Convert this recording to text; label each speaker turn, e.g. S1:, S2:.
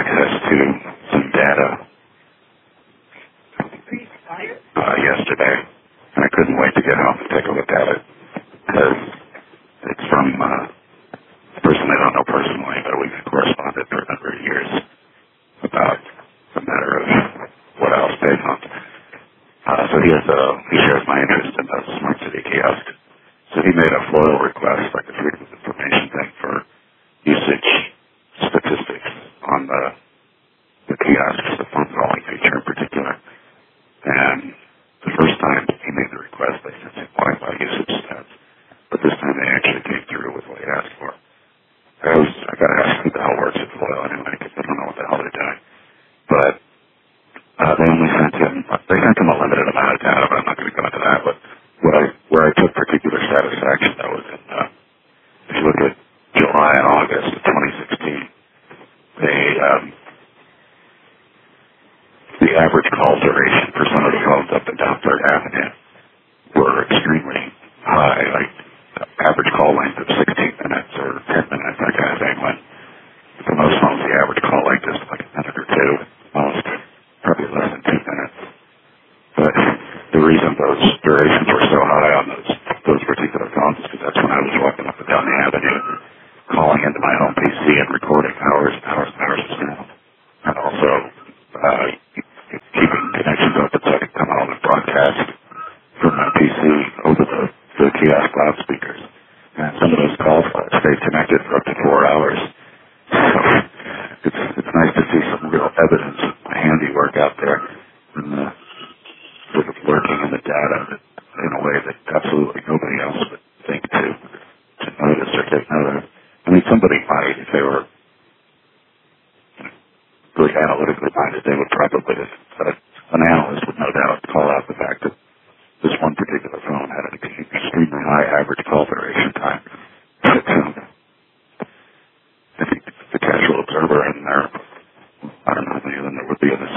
S1: access to some data yesterday, and I couldn't wait to get home and take a look at it, because it's from a person I don't know personally, but we've corresponded for a number of years about a matter of what else they found. So he shares my interest in the Smart City kiosk. So he made a FOIL request, like a Freedom of Information thing, for usage statistics on the kiosks, the phone calling feature in particular. And the first time he made the request, they sent him Wi-Fi usage stats. But this time they actually came through with what he asked for. I got to ask who the hell works at FOIL anyway, because I don't know what the hell they're doing. But they sent him a limited amount of data, but I'm not going to go into that. But where I took particular satisfaction, though, was in, if you look at July and August of 2016, the average call duration for some of the phones up and down 3rd Avenue were extremely high, like average call length of 16 minutes or 10 minutes, that kind of thing. When for most phones, the average call length is like a minute or two, most probably less than 2 minutes. But the reason those durations were so high on those particular phones is because that's when I was walking up and down the avenue, calling into my home PC and recording hours and hours and hours of sound, and also keeping connections open so I could come home and broadcast from my PC over the kiosk loudspeakers. And some of those calls stayed connected for up to 4 hours. So it's nice to see some real evidence of my handiwork out there and sort of working in the data in a way that absolutely nobody else would think to notice or take note of. I mean, somebody might, if they were really analytically minded, they would probably, an analyst would no doubt call out the fact that this one particular phone had an extremely high average call duration time. But I think the casual observer in there, I don't know how many of them there would be in the